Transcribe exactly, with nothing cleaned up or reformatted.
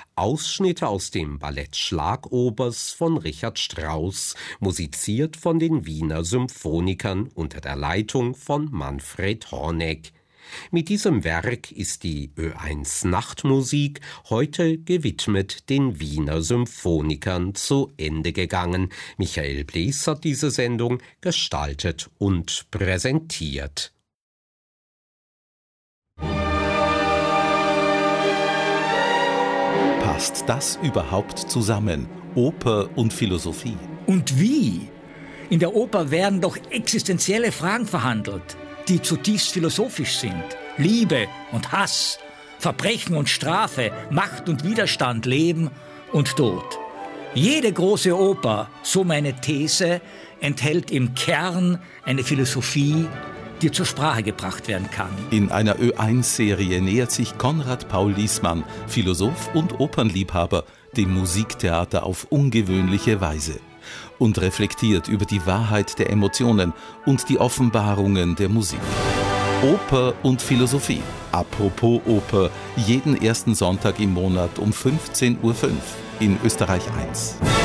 Ausschnitte aus dem Ballett Schlagobers von Richard Strauss, musiziert von den Wiener Symphonikern unter der Leitung von Manfred Horneck. Mit diesem Werk ist die Ö eins Nachtmusik heute gewidmet den Wiener Symphonikern zu Ende gegangen. Michael Blees hat diese Sendung gestaltet und präsentiert. Passt das überhaupt zusammen? Oper und Philosophie? Und wie? In der Oper werden doch existenzielle Fragen verhandelt, die zutiefst philosophisch sind. Liebe und Hass, Verbrechen und Strafe, Macht und Widerstand, Leben und Tod. Jede große Oper, so meine These, enthält im Kern eine Philosophie, die zur Sprache gebracht werden kann. In einer Ö eins Serie nähert sich Konrad Paul Liessmann, Philosoph und Opernliebhaber, dem Musiktheater auf ungewöhnliche Weise und reflektiert über die Wahrheit der Emotionen und die Offenbarungen der Musik. Oper und Philosophie. Apropos Oper, jeden ersten Sonntag im Monat um fünfzehn Uhr fünf in Österreich eins.